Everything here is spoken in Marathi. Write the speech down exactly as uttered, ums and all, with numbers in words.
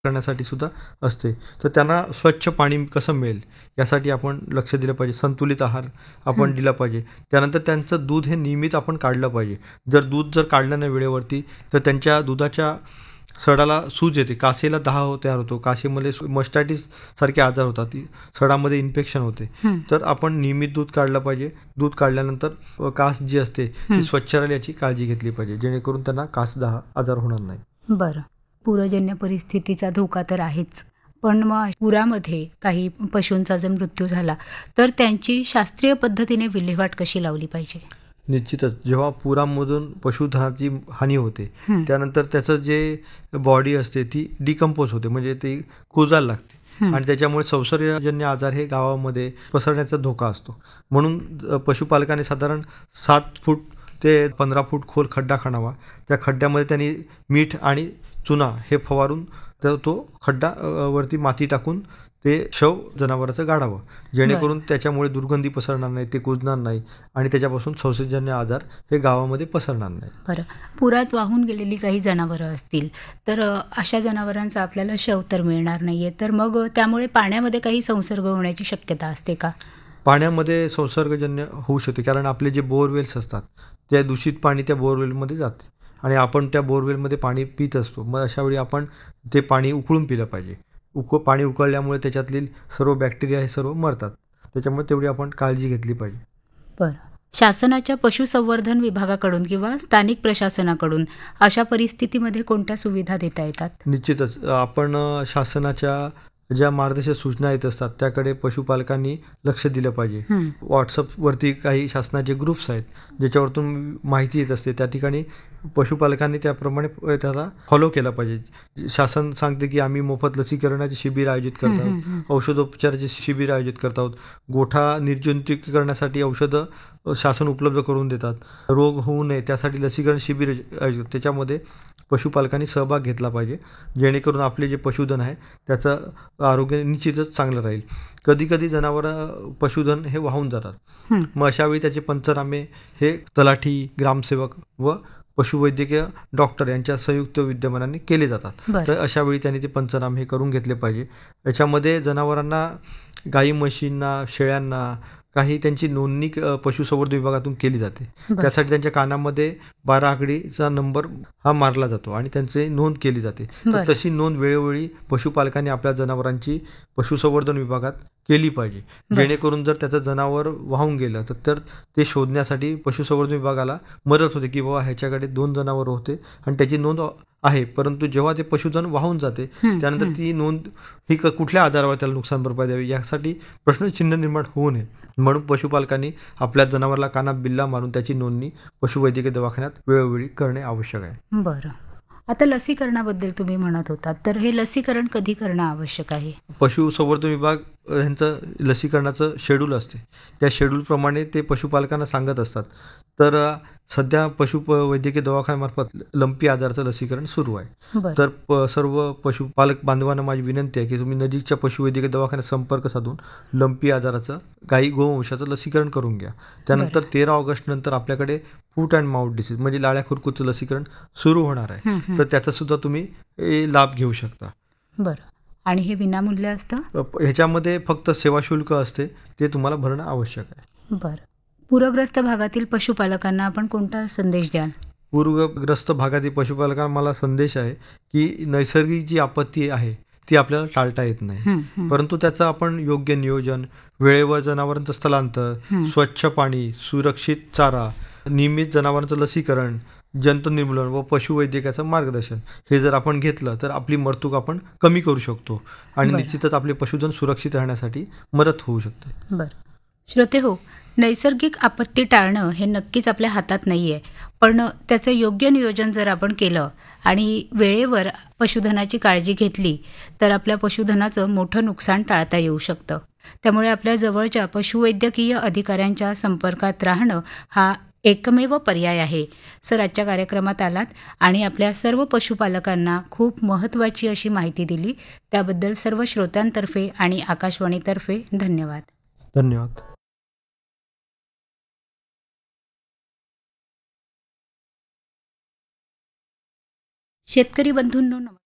करण्यासाठी सुद्धा असते. तर त्यांना स्वच्छ पाणी कसं मिळेल यासाठी आपण लक्ष दिलं पाहिजे. संतुलित आहार आपण हं. दिला पाहिजे. त्यानंतर त्यांचं दूध हे नियमित आपण काढलं पाहिजे. जर दूध जर काढलं नाही वेळेवरती तर त्यांच्या दुधाच्या सडाला सूज येते. कासेला दाह हो तयार होतो. कासेमध्ये मस्टायटिस सारखे आजार होतात. ती सडामध्ये इन्फेक्शन होते. हं. तर आपण नियमित दूध काढलं पाहिजे. दूध काढल्यानंतर अ, कास जी असते ती हं. स्वच्छ राहील याची काळजी घेतली पाहिजे. जेणेकरून त्यांना कास दाह आजार होणार नाही. बरं. पूरजन्य परिस्थितीचा धोका तर आहेच. पण मग पुरामध्ये काही पशूंचा जर मृत्यू झाला तर त्यांची शास्त्रीय पद्धतीने विल्हेवाट कशी लावली पाहिजे? निश्चितच. जेव्हा पुरामधून पशुधनाची हानी होते, हं. त्यानंतर त्याचं जे बॉडी असते ती डिकंपोज होते, म्हणजे ती कुजायला लागते हं. आणि त्याच्यामुळे संसर्गजन्य आजार हे गावामध्ये पसरण्याचा धोका असतो. म्हणून अ, पशुपालकाने साधारण सात फूट ते पंधरा फूट खोल खड्डा खणावा. त्या खड्ड्यामध्ये त्यांनी मीठ आणि चुना हे फवारून तर तो खड्डा अ, वरती माती टाकून ते शव जनावराचं गाडावं. जेणेकरून बरं. त्याच्यामुळे दुर्गंधी पसरणार नाही, ते कुजणार नाही आणि त्याच्यापासून संसर्गजन्य आजार हे गावामध्ये पसरणार नाही. बरं. पुरात वाहून गेलेली काही जनावरं असतील तर अ, अशा जनावरांचं आपल्याला शव तर मिळणार नाहीये. तर मग अ, त्यामुळे पाण्यामध्ये काही संसर्ग होण्याची शक्यता असते का? पाण्यामध्ये संसर्गजन्य होऊ शकते कारण आपले जे बोअरवेल्स असतात, ते दूषित पाणी त्या बोअरवेलमध्ये जाते आणि आपण त्या बोअरवेलमध्ये पाणी पीत असतो. मग अशावेळी आपण ते पाणी उकळून पिलं पाहिजे. उक पाणी उकळल्यामुळे त्याच्यातील सर्व बॅक्टेरिया हे सर्व मरतात. त्याच्यामुळे तेवढी आपण काळजी घेतली पाहिजे. बरं. शासनाच्या पशुसंवर्धन विभागाकडून किंवा स्थानिक प्रशासनाकडून अशा परिस्थितीमध्ये कोणत्या सुविधा देता येतात? निश्चितच. अ, आपण अ, शासनाच्या ज्या मार्गदर्शक सूचना येत असतात त्याकडे पशुपालकांनी लक्ष दिलं पाहिजे. हं. WhatsAppवरती काही शासनाचे ग्रुप्स आहेत, ज्याच्यावरतून माहिती येत असते. त्या ठिकाणी पशुपालकांनी त्याप्रमाणे अ, त्याला फॉलो केला पाहिजे. शासन सांगते की आम्ही मोफत लसीकरणाचे शिबिर आयोजित करत हं, आहोत, हं, हं. औषधोपचाराचे शिबिर आयोजित करत आहोत, गोठा निर्जंतुकीकरणासाठी औषधं अ, शासन उपलब्ध करून देतात. रोग होऊ नये त्यासाठी लसीकरण शिबिर आयोजित त्याच्यामध्ये पशुपालकांनी सहभाग घेतला पाहिजे. जेणेकरून आपले जे पशुधन आहे त्याचं आरोग्य निश्चितच चांगलं राहील. कधी-कधी जनावरं पशुधन हे वाहून जातात. हं. मग अशावेळी त्याचे पंचनामे हे तलाठी, ग्रामसेवक व पशुवैद्यकीय डॉक्टर यांच्या संयुक्त विद्यमानाने केले जातात. बरं. तर अशावेळी त्यांनी ते पंचनामे हे करून घेतले पाहिजे. याच्यामध्ये जनावरांना, गाई म्हशींना, शेळ्यांना काही त्यांची नोंदणी अ, पशुसंवर्धन विभागातून केली जाते. बरं. त्यासाठी त्यांच्या कानामध्ये बारा आकडीचा नंबर हा मारला जातो आणि त्यांची नोंद केली जाते. तर बरं. तशी नोंद वेळोवेळी पशुपालकांनी आपल्या जनावरांची पशुसंवर्धन विभागात केली पाहिजे. बरं. जेणेकरून जर त्याचं जनावर वाहून गेलं तर तर ते शोधण्यासाठी पशुसंवर्धन विभागाला मदत होते की बाबा ह्याच्याकडे दोन जनावरं होते आणि त्याची नोंद आहे. परंतु जेव्हा ते पशुधन वाहून जाते हं, त्यानंतर हं. ती नोंद ही क कुठल्या आधारावर त्याला नुकसान भरपाई द्यावी यासाठी प्रश्नचिन्ह निर्माण होऊ नये. म्हणून पशुपालकांनी आपल्या जनावराला कानात बिल्ला मारून त्याची नोंदणी पशुवैद्यकीय दवाखान्यात वेळोवेळी करणे आवश्यक आहे. बरं. आता लसीकरणाबद्दल तुम्ही म्हणत होतात. तर हे लसीकरण कधी करणं आवश्यक आहे? पशुसंवर्धन विभाग अ, ह्यांचं लसीकरणाचं शेड्यूल असते. त्या शेड्यूलप्रमाणे ते पशुपालकांना सांगत असतात. तर अ, सध्या पशु प वैद्यकीय दवाखान्यामार्फत लंपी आजाराचं लसीकरण सुरू आहे. बरं. तर प सर्व पशुपालक बांधवांना माझी विनंती आहे की तुम्ही नजीकच्या पशुवैद्यकीय दवाखान्यात संपर्क साधून लंपी आजाराचं, गाई गोवंशाचं लसीकरण करून घ्या. त्यानंतर बरं. तेरा ऑगस्ट नंतर आपल्याकडे फूट अँड माउथ डिसीज म्हणजे लाळ्या खुरकूचं लसीकरण सुरू होणार आहे. हं, हं. तर त्याचासुद्धा तुम्ही ए, लाभ घेऊ शकता. बरं. आणि हे विनामूल्य असतं? अ, प ह्याच्यामध्ये फक्त सेवा शुल्क असते, ते तुम्हाला भरणं आवश्यक आहे. बरं. पूरग्रस्त भागातील पशुपालकांना आपण कोणता संदेश द्याल? पूरग्रस्त भागातील पशुपालकांना मला संदेश आहे की नैसर्गिक जी आपत्ती आहे ती आपल्याला टाळता येत नाही. हं, हं. परंतु त्याचं आपण योग्य नियोजन, वेळेवर जनावरांचं स्थलांतर, हं. स्वच्छ पाणी, सुरक्षित चारा, नियमित जनावरांचं लसीकरण, जंतू निर्मूलन व पशुवैद्यकाचं मार्गदर्शन हे जर आपण घेतलं तर आपली मरतूक आपण कमी करू शकतो आणि बरं. निश्चितच आपले पशुधन सुरक्षित राहण्यासाठी मदत होऊ शकते. बरं. श्रोतेहो, नैसर्गिक आपत्ती टाळणं हे नक्कीच आपल्या हातात नाही आहे. पण त्याचं योग्य नियोजन जर आपण केलं आणि वेळेवर पशुधनाची काळजी घेतली तर आपल्या पशुधनाचं मोठं नुकसान टाळता येऊ शकतं. त्यामुळे आपल्या जवळच्या पशुवैद्यकीय अधिकाऱ्यांच्या संपर्कात राहणं हा एकमेव पर्याय आहे. सर आजच्या कार्यक्रमात आलात आणि आपल्या सर्व पशुपालकांना खूप महत्त्वाची अशी माहिती दिली. त्याबद्दल सर्व श्रोत्यांतर्फे आणि आकाशवाणीतर्फे धन्यवाद. धन्यवाद. शेतकरी बंधूंनो, नमस्कार.